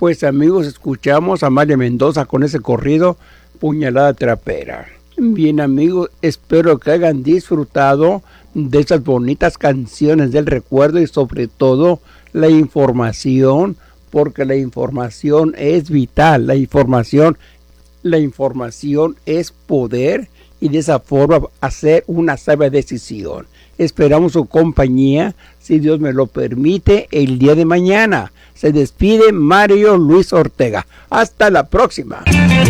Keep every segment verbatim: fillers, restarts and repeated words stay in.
Pues amigos, escuchamos a María Mendoza con ese corrido Puñalada Trapera. Bien amigos, espero que hayan disfrutado de esas bonitas canciones del recuerdo y sobre todo la información, porque la información es vital, la información, la información es poder y de esa forma hacer una sabia decisión. Esperamos su compañía, si Dios me lo permite, el día de mañana. Se despide Mario Luis Ortega. Hasta la próxima.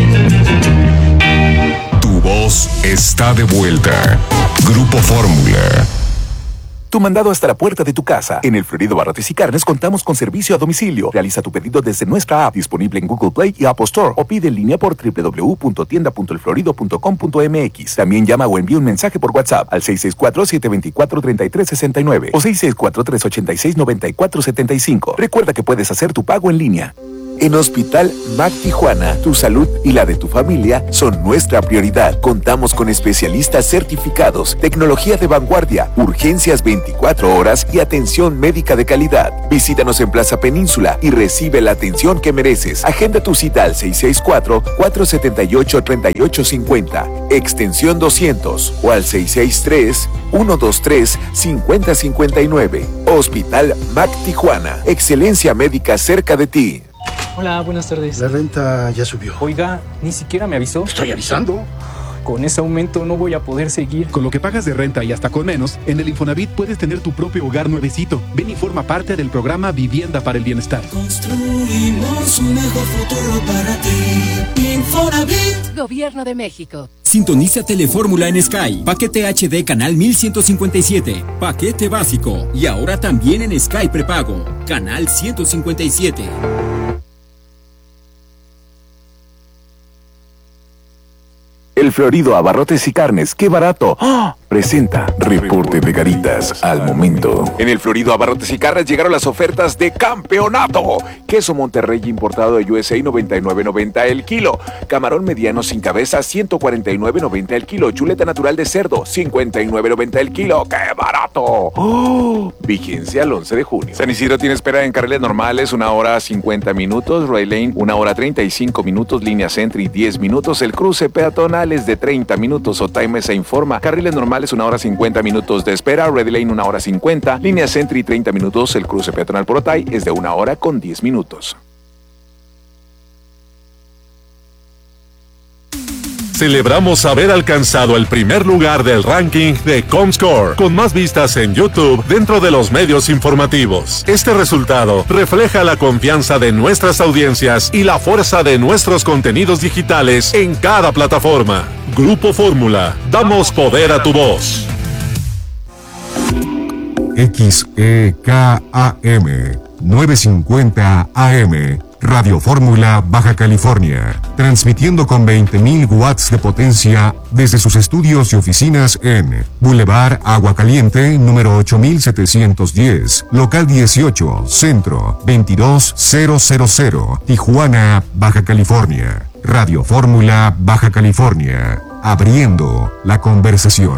Tu voz está de vuelta. Grupo Fórmula. Tu mandado hasta la puerta de tu casa. En el Florido Barrotes y Carnes contamos con servicio a domicilio. Realiza tu pedido desde nuestra app, disponible en Google Play y Apple Store, o pide en línea por doble u doble u doble u punto tienda punto el florido punto com punto m x. También llama o envía un mensaje por WhatsApp al seis seis cuatro, siete dos cuatro, tres tres seis nueve o seis seis cuatro, tres ocho seis, nueve cuatro siete cinco. Recuerda que puedes hacer tu pago en línea. En Hospital M A C Tijuana, tu salud y la de tu familia son nuestra prioridad. Contamos con especialistas certificados, tecnología de vanguardia, urgencias veinticuatro horas y atención médica de calidad. Visítanos en Plaza Península y recibe la atención que mereces. Agenda tu cita al seis seis cuatro, cuatro siete ocho, tres ocho cinco cero, extensión doscientos o al seis seis tres, uno dos tres, cinco cero cinco nueve. Hospital M A C Tijuana, excelencia médica cerca de ti. Hola, buenas tardes. La renta ya subió. Oiga, ni siquiera me avisó. Estoy avisando. Con ese aumento no voy a poder seguir. Con lo que pagas de renta y hasta con menos, en el Infonavit puedes tener tu propio hogar nuevecito. Ven y forma parte del programa Vivienda para el Bienestar. Construimos un mejor futuro para ti. Infonavit. Gobierno de México. Sintoniza Telefórmula en Sky. Paquete H D Canal mil ciento cincuenta y siete. Paquete básico. Y ahora también en Sky Prepago. Canal ciento cincuenta y siete. El Florido Abarrotes y Carnes, ¡qué barato! ¡Oh! Presenta Reporte de Garitas al momento. En el Florido Abarrotes y Carnes llegaron las ofertas de campeonato. Queso Monterrey importado de U S A, noventa y nueve noventa el kilo. Camarón mediano sin cabeza, ciento cuarenta y nueve noventa el kilo. Chuleta natural de cerdo, cincuenta y nueve noventa el kilo. ¡Qué barato! ¡Oh! Vigencia al once de junio. San Isidro tiene espera en carriles normales, una hora cincuenta minutos. Rail Lane, una hora treinta y cinco minutos. Línea Sentry, diez minutos. El cruce peatonal es de treinta minutos. Otime se informa. Carriles normales, una hora cincuenta minutos de espera. Red Lane, una hora cincuenta. Línea Sentry, treinta minutos. El cruce peatonal por Otay es de una hora con diez minutos. Celebramos haber alcanzado el primer lugar del ranking de Comscore, con más vistas en YouTube dentro de los medios informativos. Este resultado refleja la confianza de nuestras audiencias y la fuerza de nuestros contenidos digitales en cada plataforma. Grupo Fórmula, damos poder a tu voz. X E K A M novecientos cincuenta A M Radio Fórmula Baja California, transmitiendo con veinte mil watts de potencia desde sus estudios y oficinas en Boulevard Agua Caliente, número ocho mil setecientos diez, local dieciocho, centro, veintidós mil, Tijuana, Baja California. Radio Fórmula Baja California, abriendo la conversación.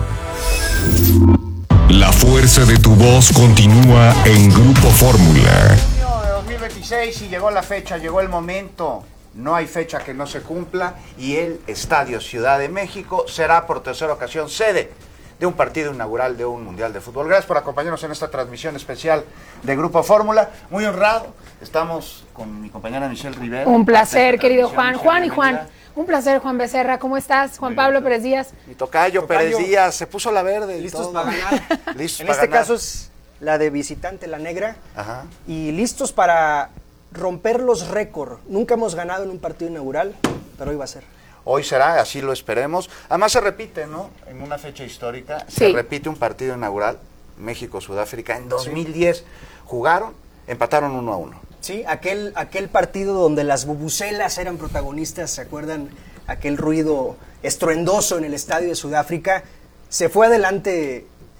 La fuerza de tu voz continúa en Grupo Fórmula. dos mil veintiséis y llegó la fecha, llegó el momento. No hay fecha que no se cumpla y el Estadio Ciudad de México será por tercera ocasión sede de un partido inaugural de un Mundial de Fútbol. Gracias por acompañarnos en esta transmisión especial de Grupo Fórmula. Muy honrado. Estamos con mi compañera Michelle Rivera. Un placer, querido Juan. Juan y Juan. Un placer, Juan Becerra. ¿Cómo estás? Juan Pablo Pérez Díaz. Mi tocayo, tocayo Pérez Díaz. Se puso la verde. Listos para ganar. Listos en para este ganar. caso es la de visitante, la negra. Ajá. Y listos para romper los récords. Nunca hemos ganado en un partido inaugural, pero hoy va a ser. Hoy será, así lo esperemos. Además se repite, ¿no? En una fecha histórica, sí. Se repite un partido inaugural, México-Sudáfrica, en dos mil diez. Sí. Jugaron, empataron uno a uno. Sí, aquel, aquel partido donde las bubucelas eran protagonistas, ¿se acuerdan? Aquel ruido estruendoso en el estadio de Sudáfrica. Se fue adelante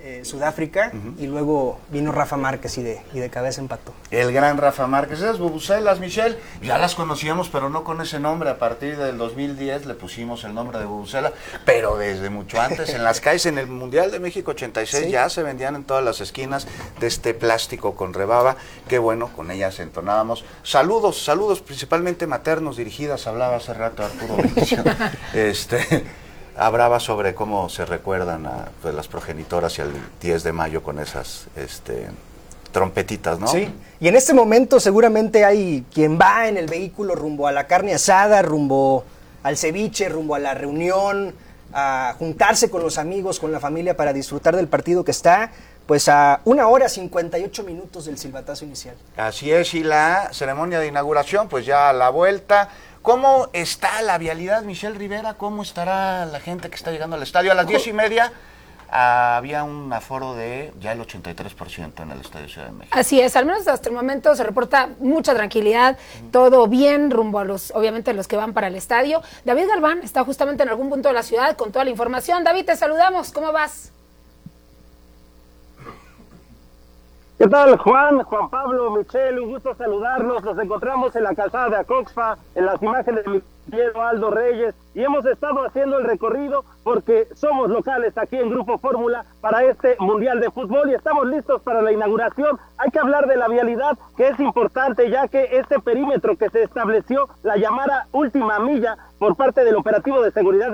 eh, Sudáfrica, uh-huh. y luego vino Rafa Márquez y de, y de cabeza empató. El gran Rafa Márquez. Esas bubucelas, Michelle, ya las conocíamos, pero no con ese nombre. A partir del dos mil diez le pusimos el nombre de bubucela, pero desde mucho antes, en las calles, en el Mundial de México ochenta y seis, ¿sí? Ya se vendían en todas las esquinas de este plástico con rebaba. Qué bueno, con ellas entonábamos. Saludos, saludos principalmente maternos, dirigidas, hablaba hace rato Arturo Benicio. este... Hablaba sobre cómo se recuerdan a pues, las progenitoras y el diez de mayo con esas este, trompetitas, ¿no? Sí, y en este momento seguramente hay quien va en el vehículo rumbo a la carne asada, rumbo al ceviche, rumbo a la reunión, a juntarse con los amigos, con la familia para disfrutar del partido que está, pues a una hora cincuenta y ocho minutos del silbatazo inicial. Así es, y la ceremonia de inauguración, pues ya a la vuelta. ¿Cómo está la vialidad, Michelle Rivera? ¿Cómo estará la gente que está llegando al estadio? A las diez y media ah, había un aforo de ya el ochenta y tres por ciento en el Estadio Ciudad de México. Así es, al menos hasta el momento se reporta mucha tranquilidad, uh-huh. todo bien rumbo a los, obviamente, los que van para el estadio. David Galván está justamente en algún punto de la ciudad con toda la información. David, te saludamos, ¿cómo vas? ¿Qué tal, Juan, Juan Pablo, Michelle? Un gusto saludarlos. Nos encontramos en la calzada de Acoxpa, en las imágenes de mi Piero Aldo Reyes, y hemos estado haciendo el recorrido porque somos locales aquí en Grupo Fórmula para este Mundial de Fútbol y estamos listos para la inauguración. Hay que hablar de la vialidad, que es importante, ya que este perímetro que se estableció, la llamada última milla por parte del operativo de seguridad